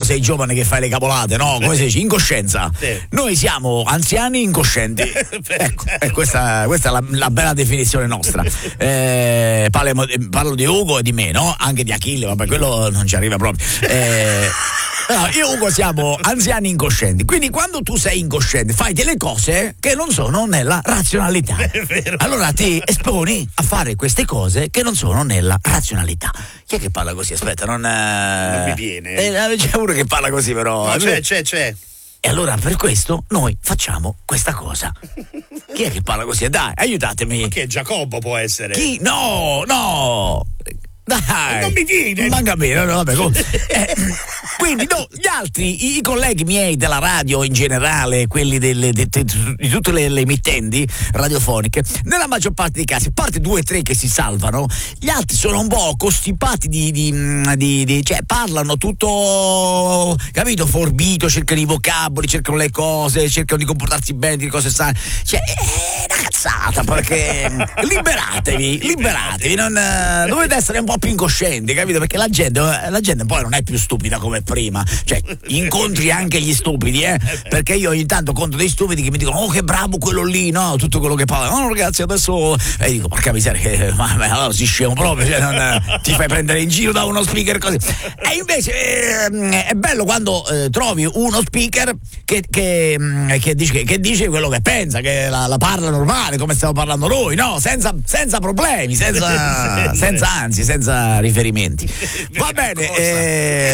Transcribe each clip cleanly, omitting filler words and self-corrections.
sei giovane che fai le cavolate, no? Come si dice? Incoscienza. Sì. Noi siamo anziani incoscienti. Ecco, questa è la bella definizione nostra. Parlo di Ugo e di me, no? Anche di Achille, vabbè, quello non ci arriva proprio. No, io e Ugo siamo anziani incoscienti, quindi quando tu sei incosciente fai delle cose che non sono nella razionalità. È vero. Allora ti esponi a fare queste cose che non sono nella razionalità. Chi è che parla così? Aspetta, non mi viene. C'è uno che parla così, però. No, c'è. E allora per questo noi facciamo questa cosa. Chi è che parla così? Dai, aiutatemi. Ma che Giacobbo può essere? Chi? No! Dai, non mi viene. Manca bene, no, vabbè, quindi no, gli altri, i colleghi miei della radio in generale, quelli di tutte le emittenti radiofoniche, nella maggior parte dei casi, a parte 2 o 3 che si salvano, gli altri sono un po' costipati cioè parlano tutto, capito, forbito, cercano i vocaboli, cercano le cose, cercano di comportarsi bene, di cose sane, cioè è una cazzata, perché liberatevi, non dovete essere un po' più incoscienti, capito? Perché la gente poi non è più stupida come prima, cioè incontri anche gli stupidi, perché io ogni tanto conto dei stupidi che mi dicono: oh, che bravo quello lì, no? Tutto quello che parla, no ragazzi adesso, e dico porca miseria, ma allora si scemo proprio, cioè, non ti fai prendere in giro da uno speaker così. E invece è bello quando trovi uno speaker che dice quello che pensa, che la parla normale come stiamo parlando noi, no? Senza problemi, senza ansi, senza riferimenti. Va bene,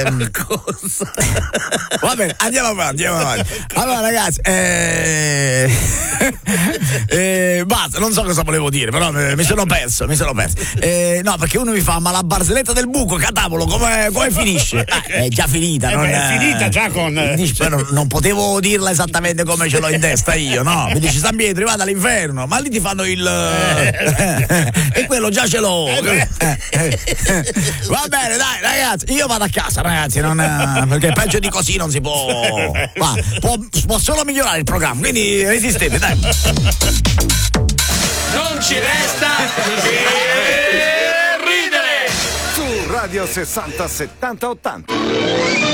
va bene, andiamo avanti. Allora ragazzi, basta, non so cosa volevo dire, però mi sono perso. No, perché uno mi fa: ma la barzelletta del buco, catavolo, come finisce? È già finita, è finita già con non potevo dirla esattamente come ce l'ho in testa io, no? Mi dici: San Pietro, vada all'inferno, ma lì ti fanno il e quello già ce l'ho. Va bene, dai ragazzi, io vado a casa, ragazzi, perché peggio di così non si può. Può solo migliorare il programma, quindi resistete, dai. Non ci resta che ridere su Radio 60 70 80.